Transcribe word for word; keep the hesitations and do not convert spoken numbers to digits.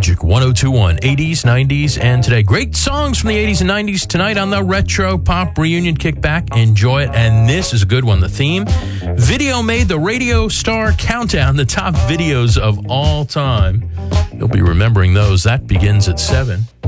Magic one oh two one, eighties, nineties, and today. Great songs from the eighties and nineties tonight on the Retro Pop Reunion Kickback. Enjoy it. And this is a good one. The theme, video made the Radio Star Countdown, the top videos of all time. You'll be remembering those. That begins at seven.